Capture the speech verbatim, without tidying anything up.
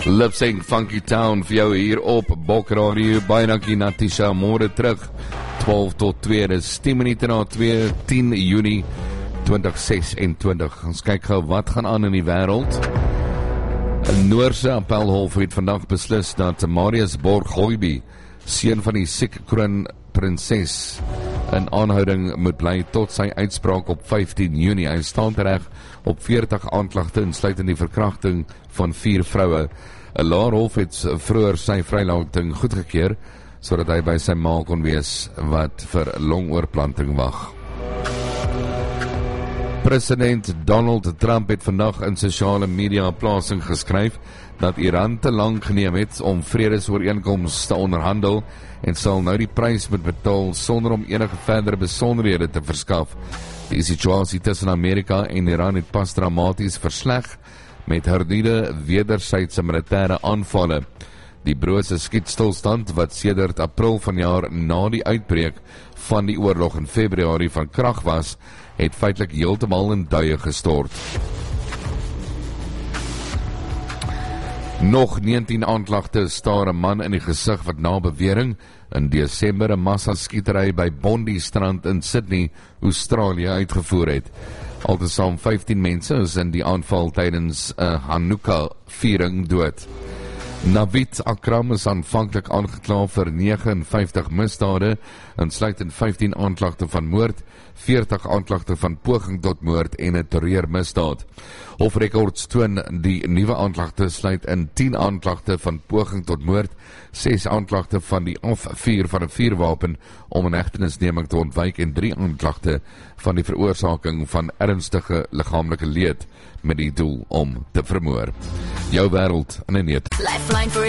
Lip Sync Funky Town vir jou hier op Bok Radio. Baie dankie Natisha, môre terug twaalf tot twee, dis tien minute na twee, tien Junie twintig sesentwintig. Ons kyk gou wat gaan aan in die wêreld. 'n Noorse appelhof het vandag beslis dat Marius Borg-Hoiby, seun van die Sikh kroonprinses, in aanhouding moet bly tot sy uitspraak op vyftien Junie. Hy staan reg op veertig aanklagte, insluitend die verkrachting van vier vroue. 'n Laer hof het vroeër sy vrylating goedgekeur, sodat hy by sy ma kon wees wat vir longoorplanting wag. President Donald Trump het vandag in sosiale media 'n plasing geskryf dat Iran te lank geneem het om vredesooreenkomste te onderhandel en sal nou die prys moet betaal sonder om enige verdere besonderhede te verskaf. Die situasie tussen Amerika en Iran het pas dramaties versleg met hernieuwde wedersydse militêre aanvalle. Die brose skietstilstand wat sedert April vanjaar na die uitbreek van die oorlog in Februarie van krag was, het feitelik heeltemal in duie gestort. Nog negentien aanklagte staar 'n man in die gesig wat na bewering in Desember 'n massaskietery by Bondi Strand in Sydney, Australië uitgevoer het. Altesaam vyftien mense is in die aanval tydens 'n Hanukkah-viering dood. Navid Akram is aanvanklik aangekla vir negenenvyftig misdade, insluitend vyftien aanklagte van moord, veertig aanklagte van poging tot moord en 'n terreurmisdaad. Hofrekords toon die nuwe aanklagte sluit in tien aanklagte van poging tot moord, ses aanklagte van die afvuur van 'n vuurwapen om 'n hegtenisneming te ontwyk en drie aanklagte van die veroorsaking van ernstige liggaamlike leed met die doel om te vermoor. Jou wêreld in 'n net.